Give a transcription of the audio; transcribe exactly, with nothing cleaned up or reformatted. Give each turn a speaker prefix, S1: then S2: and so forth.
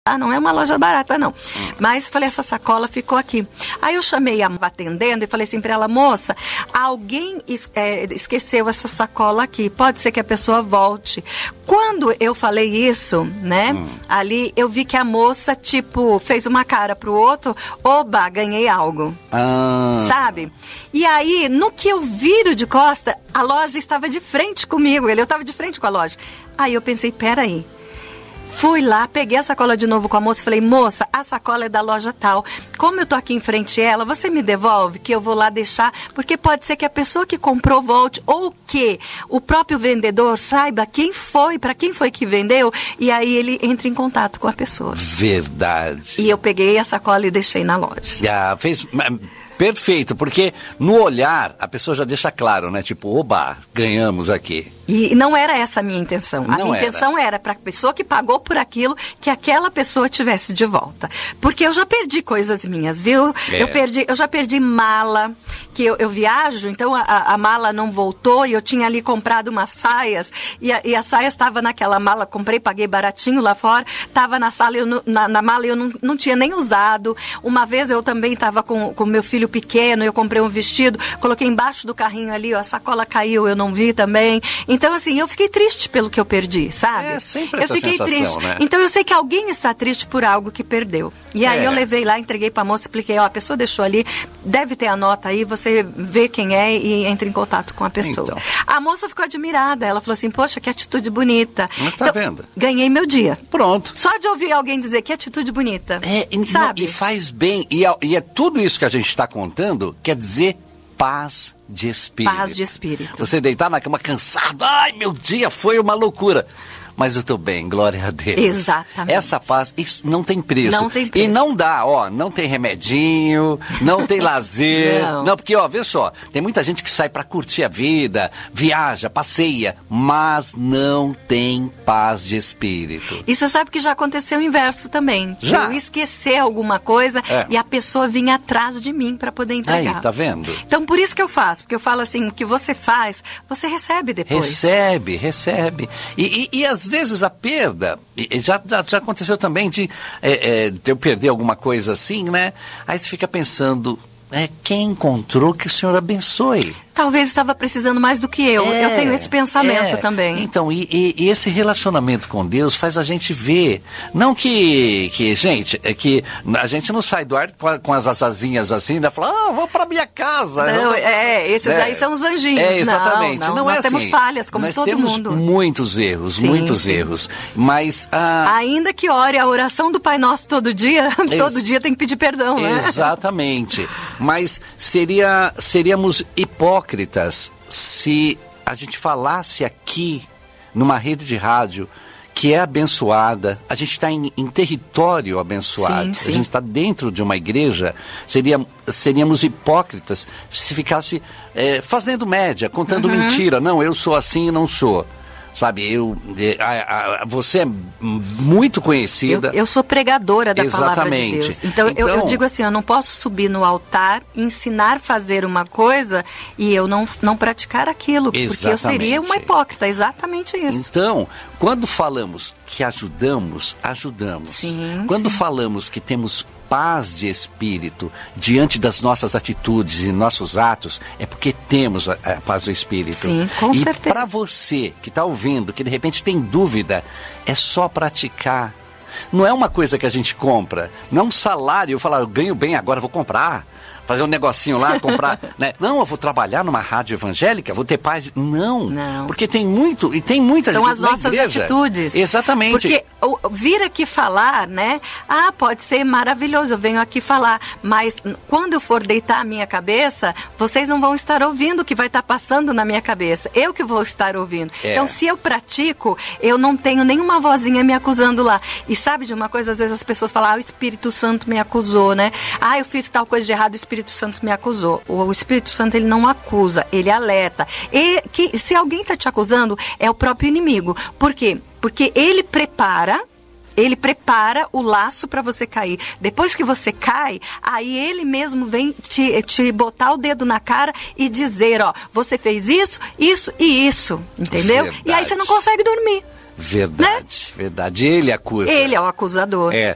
S1: ah, não é uma loja barata, não. Hum. Mas falei, essa sacola ficou aqui. Aí eu chamei a atendendo e falei assim pra ela, moça, alguém es- é, esqueceu essa sacola aqui, pode ser que a pessoa volte. Quando eu falei isso, né, hum. ali eu vi que a moça, tipo, fez uma cara pro outro, oba, ganhei algo.
S2: Ah.
S1: Sabe? E aí, no que eu viro de costa, a loja estava de frente comigo, ele, eu estava de frente com a loja. Aí eu pensei, peraí. Fui lá, peguei a sacola de novo com a moça e falei, moça, a sacola é da loja tal. Como eu tô aqui em frente a ela, você me devolve que eu vou lá deixar, porque pode ser que a pessoa que comprou volte, ou que o próprio vendedor saiba quem foi, para quem foi que vendeu, e aí ele entra em contato com a pessoa.
S2: Verdade.
S1: E eu peguei a sacola e deixei na loja.
S2: Já fez... Perfeito, porque no olhar a pessoa já deixa claro, né? Tipo, oba, ganhamos aqui.
S1: E não era essa a minha intenção. A
S2: Não
S1: minha
S2: era.
S1: intenção era para a pessoa que pagou por aquilo, que aquela pessoa tivesse de volta. Porque eu já perdi coisas minhas, viu?
S2: É.
S1: Eu perdi, eu já perdi mala, que eu, eu viajo, então a, a mala não voltou e eu tinha ali comprado umas saias e a, e a saia estava naquela mala, comprei, paguei baratinho lá fora, estava na sala, eu, não- na, na mala eu não, não tinha nem usado. Uma vez eu também estava com o meu filho pequeno, eu comprei um vestido, coloquei embaixo do carrinho ali, ó, a sacola caiu, eu não vi também. Então, assim, eu fiquei triste pelo que eu perdi, sabe?
S2: É sempre
S1: eu
S2: essa
S1: fiquei
S2: sensação,
S1: triste.
S2: né?
S1: Então, eu sei que alguém está triste por algo que perdeu. E aí
S2: É.
S1: eu levei lá, entreguei pra moça, expliquei, ó, a pessoa deixou ali, deve ter a nota aí, você vê quem é e entra em contato com a pessoa.
S2: Então.
S1: A moça ficou admirada, ela falou assim, poxa, que atitude bonita.
S2: Mas tá vendo?
S1: Ganhei meu dia.
S2: Pronto.
S1: Só de ouvir alguém dizer que atitude bonita.
S2: É, e,
S1: sabe?
S2: não, e faz bem. E é, e é tudo isso que a gente está contando, quer dizer paz de espírito.
S1: Paz de espírito.
S2: Você deitar na cama cansado, ai, meu dia foi uma loucura. Mas eu tô bem, glória a Deus.
S1: Exatamente.
S2: Essa paz, isso não tem preço.
S1: Não tem preço.
S2: E não dá, ó, não tem remedinho, não tem lazer.
S1: Não.
S2: Não, porque, ó, vê só, tem muita gente que sai pra curtir a vida, viaja, passeia, mas não tem paz de espírito.
S1: E você sabe que já aconteceu o inverso também.
S2: Já?
S1: Eu esquecer alguma coisa
S2: É.
S1: e a pessoa vinha atrás de mim para poder entregar.
S2: Aí, tá vendo?
S1: Então, por isso que eu faço. Porque eu falo assim, o que você faz, você recebe depois.
S2: Recebe, recebe. E, e, e às vezes a perda, e- e já, já, já aconteceu também de, é, é, de eu perder alguma coisa assim, né? Aí você fica pensando, é, quem encontrou que o Senhor abençoe.
S1: Talvez estava precisando mais do que eu.
S2: É,
S1: eu tenho esse pensamento
S2: é.
S1: também.
S2: Então, e, e- e esse relacionamento com Deus faz a gente ver. Não que, que gente, é que a gente não sai do ar com, a- com as asazinhas assim, né? Fala, ah, vou pra minha casa.
S1: Não, é, esses
S2: É.
S1: aí são os anjinhos.
S2: É, exatamente.
S1: Não, não,
S2: Não
S1: nós
S2: é
S1: temos
S2: assim.
S1: falhas, como
S2: Nós
S1: todo
S2: temos
S1: mundo.
S2: muitos erros,
S1: Sim,
S2: muitos
S1: sim.
S2: erros. Mas, ah,
S1: Ainda que ore a oração do Pai Nosso todo dia, todo dia tem que pedir perdão, né?
S2: exatamente. Mas seria, seríamos hipócritas se a gente falasse aqui, numa rede de rádio, que é abençoada, a gente está em, em território abençoado,
S1: Sim, sim.
S2: a gente está dentro de uma igreja, seria, seríamos hipócritas se ficasse eh, fazendo média, contando
S1: Uhum.
S2: mentira. Não, eu sou assim e não sou. Sabe, eu, eh, a- a- você é muito
S1: Eu,
S2: conhecida.
S1: eu sou pregadora da palavra de
S2: Exatamente.
S1: Deus. Então, eu, eu
S2: Então-
S1: digo assim, eu não posso subir no altar, ensinar a fazer uma coisa e eu não, não praticar aquilo. Porque eu seria
S2: Exatamente.
S1: uma hipócrita, exatamente isso.
S2: Então, quando falamos que ajudamos, ajudamos.
S1: Sim,
S2: Quando
S1: sim.
S2: falamos que temos paz de espírito diante das nossas atitudes e nossos atos, é porque temos a, a paz do espírito.
S1: Sim, com
S2: e
S1: certeza.
S2: para você que está ouvindo, que de repente tem dúvida, é só praticar. Não é uma coisa que a gente compra, não é um salário, eu falar, eu ganho bem agora, vou comprar. Fazer um negocinho lá, comprar, né? Não, eu vou trabalhar numa rádio evangélica, vou ter paz. Não,
S1: Não.
S2: porque tem muito, e tem muita
S1: São
S2: gente
S1: as
S2: na
S1: nossas
S2: igreja.
S1: atitudes.
S2: Exatamente.
S1: Porque o- vir aqui falar, né? Ah, pode ser maravilhoso, eu venho aqui falar. Mas n- quando eu for deitar a minha cabeça, vocês não vão estar ouvindo o que vai estar passando na minha cabeça. Eu que vou estar ouvindo.
S2: É.
S1: Então, se eu pratico, eu não tenho nenhuma vozinha me acusando lá. E sabe de uma coisa? Às vezes as pessoas falam, ah, o Espírito Santo me acusou, né? Ah, eu fiz tal coisa de errado, o Espírito Santo me acusou. O o Espírito Santo, ele não acusa, ele alerta. E que se alguém está te acusando, é o próprio inimigo. Por quê? Porque ele prepara, ele prepara o laço para você cair. Depois que você cai, aí ele mesmo vem te, te botar o dedo na cara e dizer, ó, você fez isso, isso e isso, entendeu?
S2: Verdade.
S1: E aí você não consegue dormir.
S2: Verdade, verdade. Ele acusa.
S1: Ele é o acusador.
S2: É,